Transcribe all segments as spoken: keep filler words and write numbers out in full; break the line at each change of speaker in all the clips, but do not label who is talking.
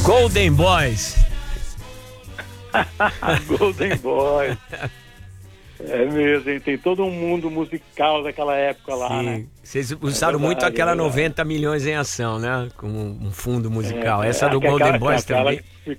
Golden Boys.
Golden Boys. É mesmo, hein? Tem todo um mundo musical daquela época lá,
Sim.
né?
Vocês usaram é verdade, muito aquela é noventa milhões em ação, né? Como um fundo musical. É, Essa do Golden aquela, Boys também.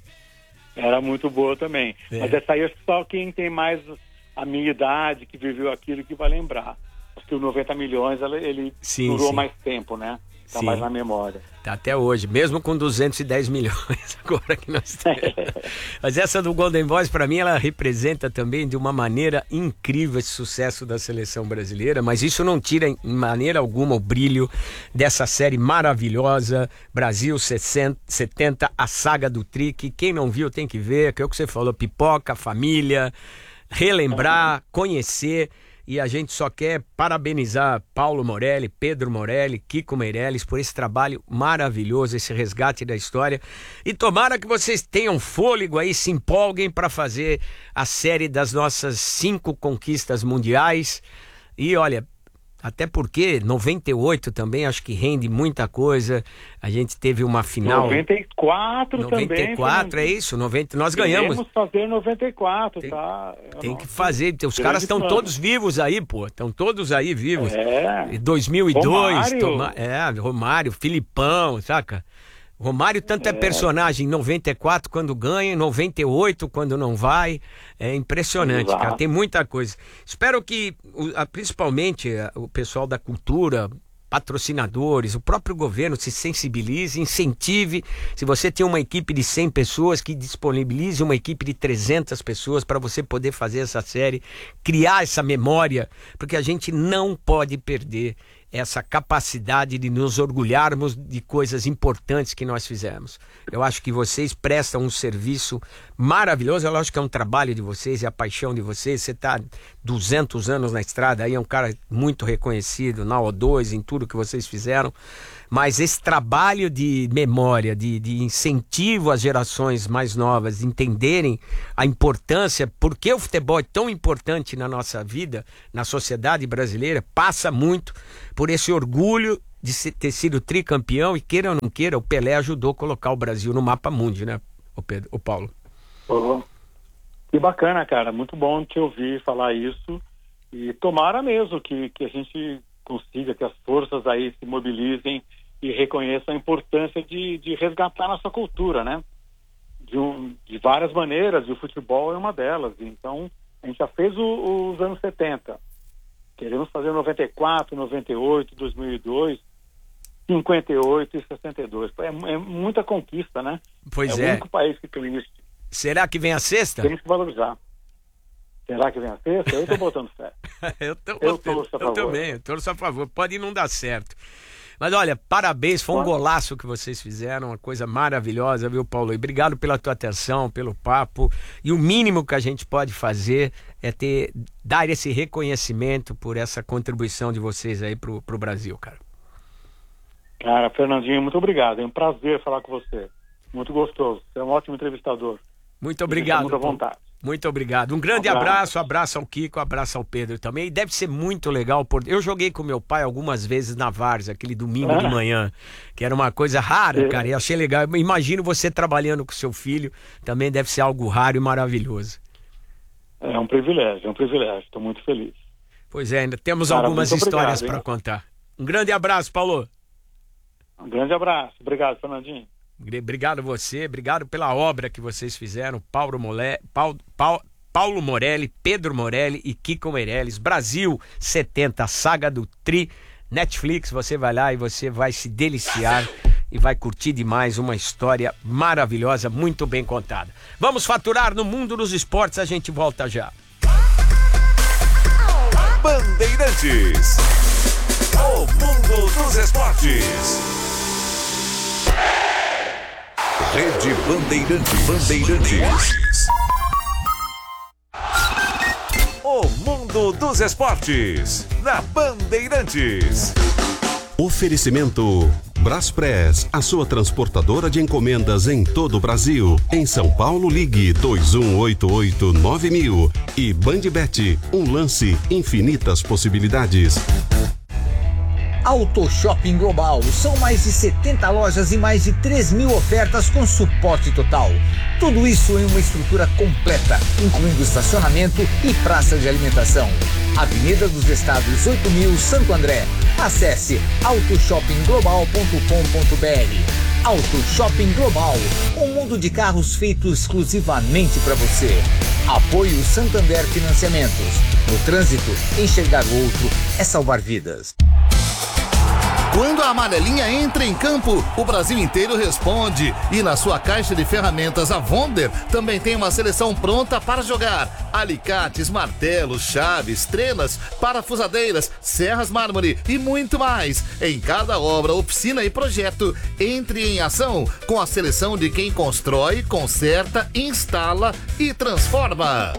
Era muito boa também. É. Mas essa aí é só quem tem mais a minha idade, que viveu aquilo, que vai lembrar. Acho que o noventa milhões, ele sim, durou sim. mais tempo, né? Tá sim. mais na memória.
Tá até hoje, mesmo com duzentos e dez milhões agora que nós temos. Mas essa do Golden Boys, para mim, ela representa também de uma maneira incrível esse sucesso da seleção brasileira, mas isso não tira em maneira alguma o brilho dessa série maravilhosa, Brasil setenta, a saga do Tri, que quem não viu tem que ver, que é o que você falou, pipoca, família, relembrar, conhecer. E a gente só quer parabenizar Paulo Morelli, Pedro Morelli, Kiko Meirelles por esse trabalho maravilhoso, esse resgate da história. E tomara que vocês tenham fôlego aí, se empolguem para fazer a série das nossas cinco conquistas mundiais. E olha, até porque noventa e oito também acho que rende muita coisa. A gente teve uma final.
noventa e quatro também.
noventa e quatro, é isso? noventa, nós ganhamos.
Queremos fazer noventa e quatro,
tem,
tá?
Tem que fazer. Os caras estão todos vivos aí, pô. Estão todos aí vivos.
É.
dois mil e dois.
Romário.
Toma, é, Romário, Filipão, saca? Romário tanto é, é personagem em noventa e quatro quando ganha, em noventa e oito quando não vai. É impressionante, Exato. Cara. Tem muita coisa. Espero que, principalmente, o pessoal da cultura, patrocinadores, o próprio governo se sensibilize, incentive. Se você tem uma equipe de cem pessoas, que disponibilize uma equipe de trezentas pessoas para você poder fazer essa série, criar essa memória, porque a gente não pode perder essa capacidade de nos orgulharmos de coisas importantes que nós fizemos. Eu acho que vocês prestam um serviço maravilhoso. Eu acho que é um trabalho de vocês, é a paixão de vocês. Você está duzentos anos na estrada, aí é um cara muito reconhecido na O dois, em tudo que vocês fizeram. Mas esse trabalho de memória, de, de incentivo às gerações mais novas de entenderem a importância, porque o futebol é tão importante na nossa vida, na sociedade brasileira, passa muito por esse orgulho de ter sido tricampeão. E queira ou não queira, o Pelé ajudou a colocar o Brasil no mapa mundi, né, o, Pedro, o Paulo?
Oh, que bacana, cara, muito bom te ouvir falar isso, e tomara mesmo que, que a gente consiga, que as forças aí se mobilizem e reconheçam a importância de, de resgatar nossa cultura, né? De, um, de várias maneiras, e o futebol é uma delas. Então, a gente já fez o, os anos setenta. Queremos fazer noventa e quatro, noventa e oito, dois mil e dois, cinquenta e oito e sessenta e dois. É, é muita conquista, né?
Pois é.
É o único país que tem isso.
Será que vem a sexta?
Temos que valorizar. Será que vem a sexta? Eu tô botando fé.
eu tô
eu
botando,
torço a
eu
favor.
também, eu torço a favor. Pode não dar certo. Mas olha, parabéns, foi um golaço que vocês fizeram, uma coisa maravilhosa, viu, Paulo? E obrigado pela tua atenção, pelo papo. E o mínimo que a gente pode fazer é ter, dar esse reconhecimento por essa contribuição de vocês aí pro, pro Brasil, cara.
Cara, Fernandinho, muito obrigado. É um prazer falar com você. Muito gostoso. Você é um ótimo entrevistador.
Muito obrigado.
Muito à vontade.
Muito obrigado. Um grande abraço. abraço, abraço ao Kiko, abraço ao Pedro também. E deve ser muito legal. Por... Eu joguei com meu pai algumas vezes na Várzea, aquele domingo ah. de manhã, que era uma coisa rara, é. cara, e achei legal. Imagino você trabalhando com seu filho, também deve ser algo raro e maravilhoso.
É um privilégio, é um privilégio. Estou muito feliz.
Pois é, ainda temos cara, algumas histórias para contar. Um grande abraço, Paulo.
Um grande abraço. Obrigado, Fernandinho.
Obrigado você, obrigado pela obra que vocês fizeram, Paulo, Mole, Paulo, Paulo, Paulo Morelli, Pedro Morelli e Kiko Meirelles. Brasil setenta, saga do Tri, Netflix, você vai lá e você vai se deliciar e vai curtir demais uma história maravilhosa, muito bem contada. Vamos faturar no mundo dos esportes, a gente volta já.
Bandeirantes, o mundo dos esportes. Rede Bandeirantes. Bandeirantes. O mundo dos esportes na Bandeirantes.
Oferecimento Braspress, a sua transportadora de encomendas em todo o Brasil. Em São Paulo, ligue dois um oito oito nove mil. E Bandbet, um lance, infinitas possibilidades.
Auto Shopping Global. São mais de setenta lojas e mais de três mil ofertas com suporte total. Tudo isso em uma estrutura completa, incluindo estacionamento e praça de alimentação. Avenida dos Estados oito mil, Santo André. Acesse auto shopping global ponto com ponto b r. Auto Shopping Global, um mundo de carros feito exclusivamente para você. Apoio Santander Financiamentos. No trânsito, enxergar o outro é salvar vidas.
Quando a amarelinha entra em campo, o Brasil inteiro responde. E na sua caixa de ferramentas, a Wonder também tem uma seleção pronta para jogar. Alicates, martelos, chaves, trenas, parafusadeiras, serras mármore e muito mais. Em cada obra, oficina e projeto, entre em ação com a seleção de quem constrói, conserta, instala e transforma.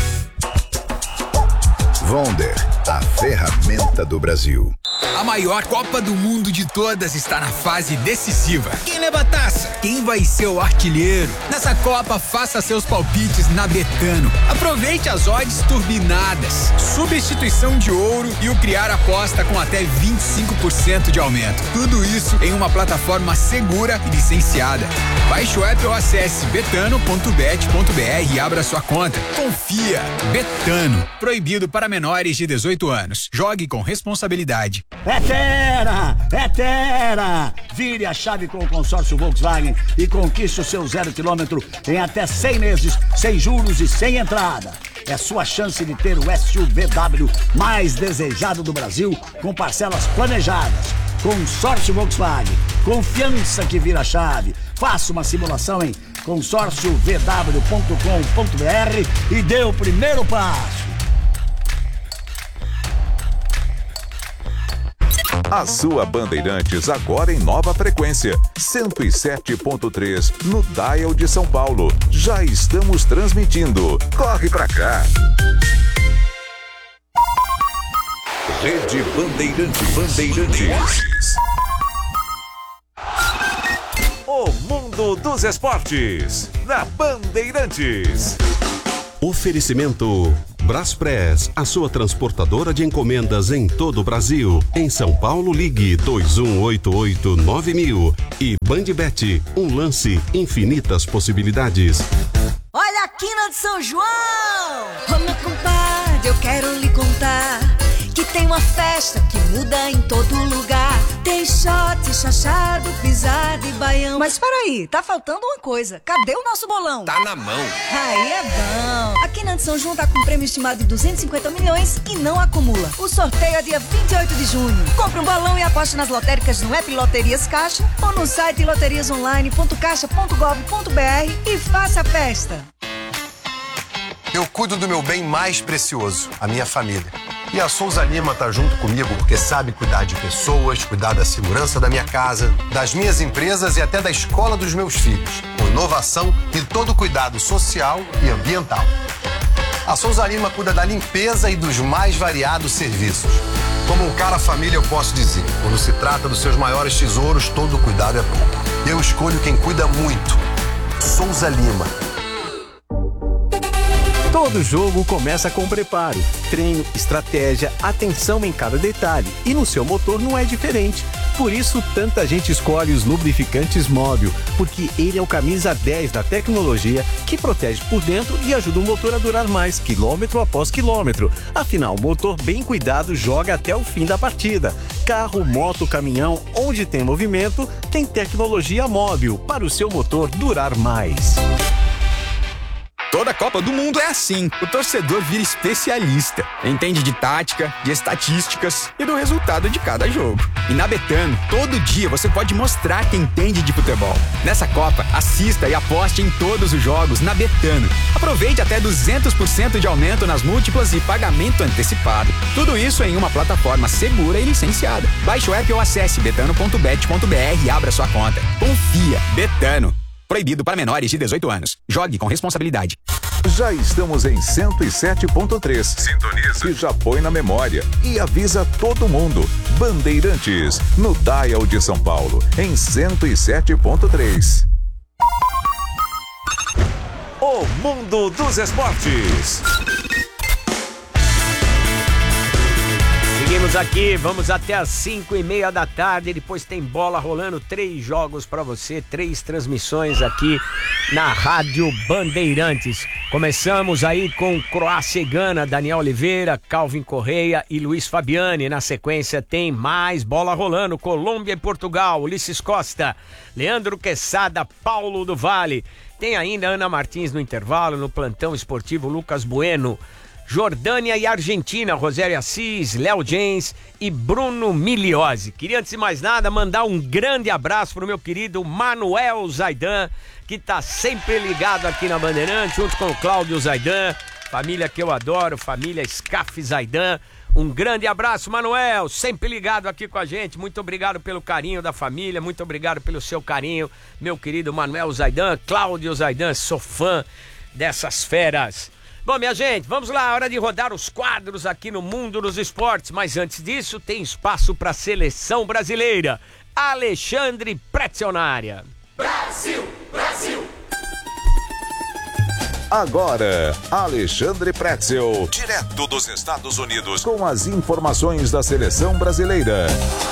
Wonder, a ferramenta do Brasil.
A maior Copa do Mundo de todas está na fase decisiva. Quem leva a taça? Quem vai ser o artilheiro? Nessa Copa, faça seus palpites na Betano. Aproveite as odds turbinadas, substituição de ouro e o criar aposta com até vinte e cinco por cento de aumento. Tudo isso em uma plataforma segura e licenciada. Baixe o app ou acesse betano ponto bet ponto b r e abra sua conta. Confia. Betano. Proibido para menores de dezoito anos. Jogue com responsabilidade.
É Tera! É Tera! Vire a chave com o consórcio Volkswagen e conquiste o seu zero quilômetro em até cem meses, sem juros e sem entrada. É sua chance de ter o S U V W mais desejado do Brasil, com parcelas planejadas. Consórcio Volkswagen. Confiança que vira chave. Faça uma simulação em consórcio v w ponto com ponto b r e dê o primeiro passo.
A sua Bandeirantes agora em nova frequência, cento e sete ponto três no Dial de São Paulo. Já estamos transmitindo. Corre pra cá. Rede Bandeirantes. Bandeirantes. O mundo dos esportes na Bandeirantes.
Oferecimento Braspress, a sua transportadora de encomendas em todo o Brasil. Em São Paulo, ligue dois um oito oito nove mil. E Bandbet, um lance, infinitas possibilidades.
Olha a quina de São João! Ô meu compadre, eu quero lhe contar que tem uma festa que muda em todo lugar. Tem shot, chachado, pisado e baião. Mas peraí, tá faltando uma coisa. Cadê o nosso bolão?
Tá na mão.
Aí é bom. A Quina de São João tá com um prêmio estimado de duzentos e cinquenta milhões e não acumula. O sorteio é dia vinte e oito de junho. Compre um bolão e aposte nas lotéricas no app Loterias Caixa ou no site loterias online ponto caixa ponto gov ponto b r e faça a festa.
Eu cuido do meu bem mais precioso, a minha família. E a Souza Lima tá junto comigo porque sabe cuidar de pessoas, cuidar da segurança da minha casa, das minhas empresas e até da escola dos meus filhos, com inovação e todo cuidado social e ambiental. A Souza Lima cuida da limpeza e dos mais variados serviços. Como um cara família, eu posso dizer, quando se trata dos seus maiores tesouros, todo cuidado é pouco. Eu escolho quem cuida muito. Souza Lima.
Todo jogo começa com preparo, treino, estratégia, atenção em cada detalhe. E no seu motor não é diferente. Por isso, tanta gente escolhe os lubrificantes Móbil, porque ele é o camisa dez da tecnologia que protege por dentro e ajuda o motor a durar mais, quilômetro após quilômetro. Afinal, o motor bem cuidado joga até o fim da partida. Carro, moto, caminhão, onde tem movimento, tem tecnologia Móbil para o seu motor durar mais.
Toda Copa do Mundo é assim. O torcedor vira especialista. Entende de tática, de estatísticas e do resultado de cada jogo. E na Betano, todo dia você pode mostrar que entende de futebol. Nessa Copa, assista e aposte em todos os jogos na Betano. Aproveite até duzentos por cento de aumento nas múltiplas e pagamento antecipado. Tudo isso em uma plataforma segura e licenciada. Baixe o app ou acesse betano ponto bet ponto b r e abra sua conta. Confia. Betano. Proibido para menores de dezoito anos. Jogue com responsabilidade.
Já estamos em cento e sete ponto três. Sintoniza. E já põe na memória. E avisa todo mundo. Bandeirantes, no Dial de São Paulo, em cento e sete ponto três. O mundo dos esportes.
Seguimos Estamos aqui, vamos até as cinco e meia da tarde, depois tem bola rolando, três jogos para você, três transmissões aqui na Rádio Bandeirantes. Começamos aí com Croácia e Gana, Daniel Oliveira, Calvin Correia e Luiz Fabiani. Na sequência tem mais bola rolando, Colômbia e Portugal, Ulisses Costa, Leandro Quesada, Paulo do Vale. Tem ainda Ana Martins no intervalo, no plantão esportivo Lucas Bueno, Jordânia e Argentina, Rosério Assis, Léo Jens e Bruno Migliozzi. Queria, antes de mais nada, mandar um grande abraço pro meu querido Manuel Zaidan, que tá sempre ligado aqui na Bandeirante, junto com o Cláudio Zaidan, família que eu adoro, família Scaf Zaidan. Um grande abraço, Manuel, sempre ligado aqui com a gente. Muito obrigado pelo carinho da família, muito obrigado pelo seu carinho, meu querido Manuel Zaidan, Cláudio Zaidan, sou fã dessas feras. Bom, minha gente, vamos lá, hora de rodar os quadros aqui no Mundo dos Esportes, mas antes disso tem espaço para a seleção brasileira. Alexandre Pretzel na área.
Brasil, Brasil. Agora, Alexandre Pretzel, direto dos Estados Unidos, com as informações da seleção brasileira.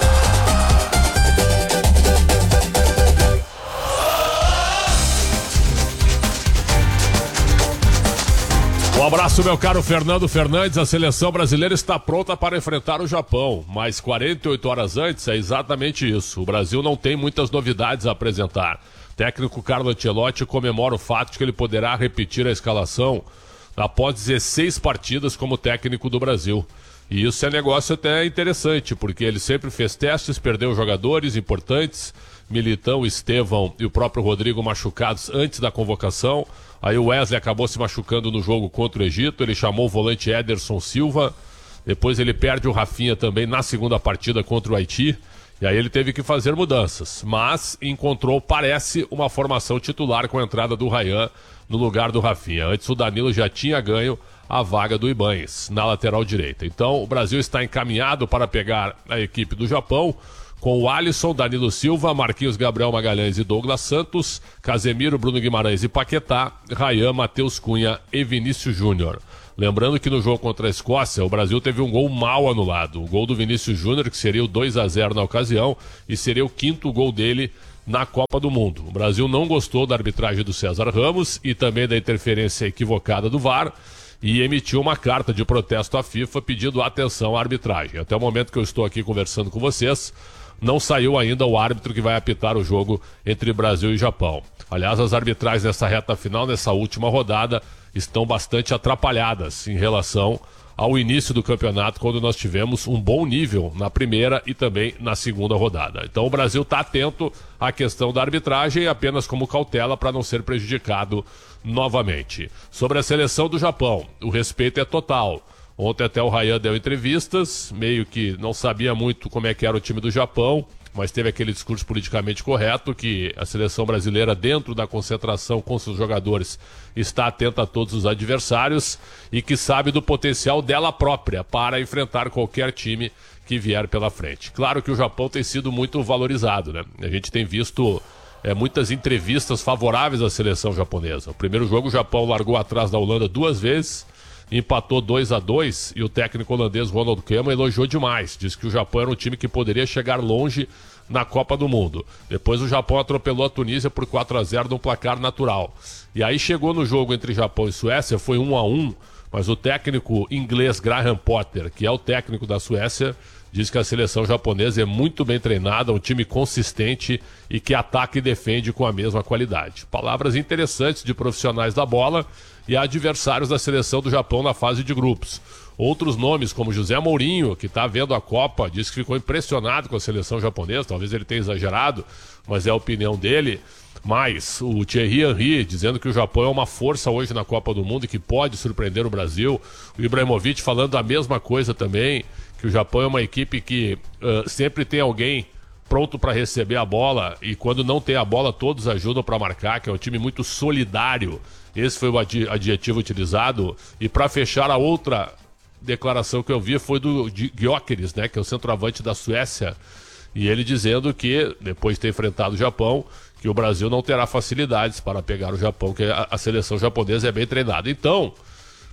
Um abraço, meu caro Fernando Fernandes. A seleção brasileira está pronta para enfrentar o Japão, mas quarenta e oito horas antes é exatamente isso. O Brasil não tem muitas novidades a apresentar. O técnico Carlo Ancelotti comemora o fato de que ele poderá repetir a escalação após dezesseis partidas como técnico do Brasil. E isso é negócio até interessante, porque ele sempre fez testes, perdeu jogadores importantes, Militão, Estevão e o próprio Rodrigo machucados antes da convocação. Aí o Wesley acabou se machucando no jogo contra o Egito, ele chamou o volante Ederson Silva, depois ele perde o Rafinha também na segunda partida contra o Haiti, e aí ele teve que fazer mudanças, mas encontrou, parece, uma formação titular com a entrada do Ryan no lugar do Rafinha. Antes o Danilo já tinha ganho a vaga do Ibañez na lateral direita. Então o Brasil está encaminhado para pegar a equipe do Japão, com o Alisson, Danilo Silva, Marquinhos Gabriel Magalhães e Douglas Santos, Casemiro, Bruno Guimarães e Paquetá, Ryan, Matheus Cunha e Vinícius Júnior. Lembrando que no jogo contra a Escócia, o Brasil teve um gol mal anulado. O gol do Vinícius Júnior, que seria o dois a zero na ocasião, e seria o quinto gol dele na Copa do Mundo. O Brasil não gostou da arbitragem do César Ramos e também da interferência equivocada do V A R, e emitiu uma carta de protesto à FIFA pedindo atenção à arbitragem. Até o momento que eu estou aqui conversando com vocês, não saiu ainda o árbitro que vai apitar o jogo entre Brasil e Japão. Aliás, as arbitragens nessa reta final, nessa última rodada, estão bastante atrapalhadas em relação ao início do campeonato, quando nós tivemos um bom nível na primeira e também na segunda rodada. Então o Brasil está atento à questão da arbitragem, apenas como cautela para não ser prejudicado novamente. Sobre a seleção do Japão, o respeito é total. Ontem até o Ryan deu entrevistas, meio que não sabia muito como é que era o time do Japão, mas teve aquele discurso politicamente correto que a seleção brasileira, dentro da concentração com seus jogadores, está atenta a todos os adversários e que sabe do potencial dela própria para enfrentar qualquer time que vier pela frente. Claro que o Japão tem sido muito valorizado, né? A gente tem visto é, muitas entrevistas favoráveis à seleção japonesa. O primeiro jogo o Japão largou atrás da Holanda duas vezes, empatou dois a dois e o técnico holandês Ronald Koeman elogiou demais. Disse que o Japão era um time que poderia chegar longe na Copa do Mundo. Depois o Japão atropelou a Tunísia por quatro a zero num placar natural. E aí chegou no jogo entre Japão e Suécia, foi um a um, mas o técnico inglês Graham Potter, que é o técnico da Suécia, diz que a seleção japonesa é muito bem treinada, um time consistente e que ataca e defende com a mesma qualidade. Palavras interessantes de profissionais da bola e adversários da seleção do Japão na fase de grupos. Outros nomes, como José Mourinho, que está vendo a Copa, diz que ficou impressionado com a seleção japonesa, talvez ele tenha exagerado, mas é a opinião dele. Mas o Thierry Henry dizendo que o Japão é uma força hoje na Copa do Mundo e que pode surpreender o Brasil. O Ibrahimovic falando a mesma coisa também, que o Japão é uma equipe que uh, sempre tem alguém pronto para receber a bola e quando não tem a bola todos ajudam para marcar, que é um time muito solidário. Esse foi o adjetivo utilizado. E para fechar, a outra declaração que eu vi foi do Gyökeres, né, que é o centroavante da Suécia, e ele dizendo que, depois de ter enfrentado o Japão, que o Brasil não terá facilidades para pegar o Japão, que a, a seleção japonesa é bem treinada. Então,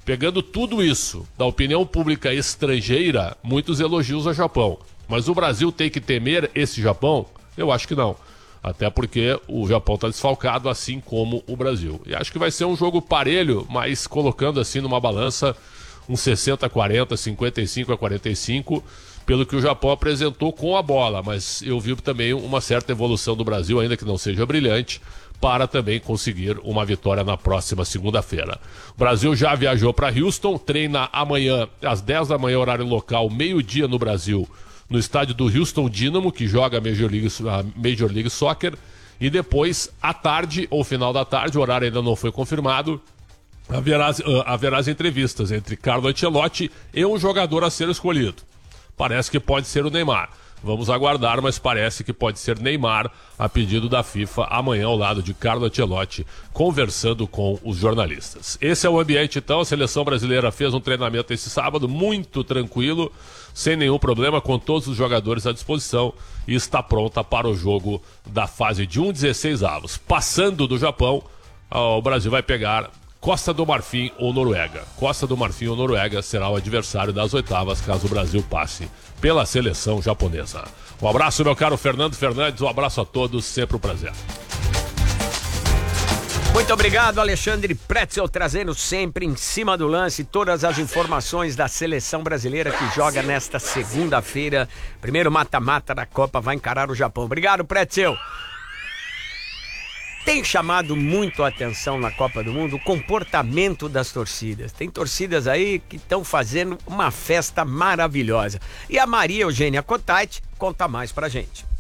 Pegando tudo isso da opinião pública estrangeira, muitos elogios ao Japão. Mas o Brasil tem que temer esse Japão? Eu acho que não. Até porque o Japão está desfalcado, assim como o Brasil. E acho que vai ser um jogo parelho, mas colocando assim numa balança uns sessenta a quarenta, cinquenta e cinco a quarenta e cinco, pelo que o Japão apresentou com a bola. Mas eu vi também uma certa evolução do Brasil, ainda que não seja brilhante, para também conseguir uma vitória na próxima segunda-feira. O Brasil já viajou para Houston, treina amanhã às dez da manhã, horário local, meio-dia no Brasil, no estádio do Houston Dynamo, que joga a Major League, a Major League Soccer, e depois, à tarde, ou final da tarde, o horário ainda não foi confirmado, haverá, haverá as entrevistas entre Carlo Ancelotti e um jogador a ser escolhido. Parece que pode ser o Neymar. Vamos aguardar, mas parece que pode ser Neymar, a pedido da FIFA, amanhã ao lado de Carlo Ancelotti, conversando com os jornalistas. Esse é o ambiente, então. A seleção brasileira fez um treinamento esse sábado, muito tranquilo, sem nenhum problema, com todos os jogadores à disposição, e está pronta para o jogo da fase de um dezesseis avos. Passando do Japão, o Brasil vai pegar Costa do Marfim ou Noruega. Costa do Marfim ou Noruega será o adversário das oitavas, caso o Brasil passe pela seleção japonesa. Um abraço, meu caro Fernando Fernandes, um abraço a todos, sempre um prazer.
Muito obrigado, Alexandre Pretzel, trazendo sempre em cima do lance todas as informações da seleção brasileira que joga nesta segunda-feira. Primeiro mata-mata da Copa, vai encarar o Japão. Obrigado, Pretzel. Tem chamado muito a atenção na Copa do Mundo o comportamento das torcidas. Tem torcidas aí que estão fazendo uma festa maravilhosa. E a Maria Eugênia Cotait conta mais pra gente.